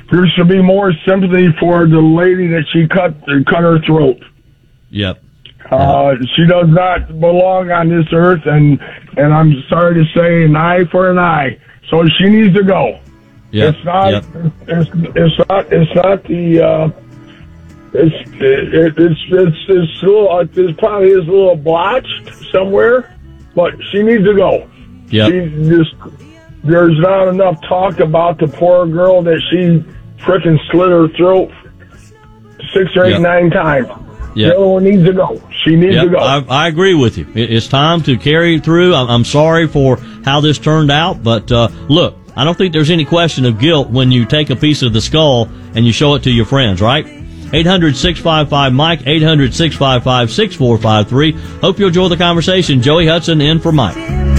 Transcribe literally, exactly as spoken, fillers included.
there should be more sympathy for the lady that she cut cut her throat. Yep. Uh, she does not belong on this earth, and and I'm sorry to say, an eye for an eye. So she needs to go. Yep. It's not. Yep. It's, it's not. It's not the. Uh, it's it, it's it's it's a little. It probably is a little blotched somewhere, but she needs to go. Yep. She just. There's not enough talk about the poor girl that she frickin' slit her throat six or eight, yep. nine times. Yep. The other one needs to go. She needs yep. to go. I, I agree with you. It, it's time to carry through. I'm, I'm sorry for how this turned out, but uh, look, I don't think there's any question of guilt when you take a piece of the skull and you show it to your friends, right? eight hundred, six five five, Mike, eight hundred, six five five, six four five three. Hope you enjoy the conversation. Joey Hudson in for Mike.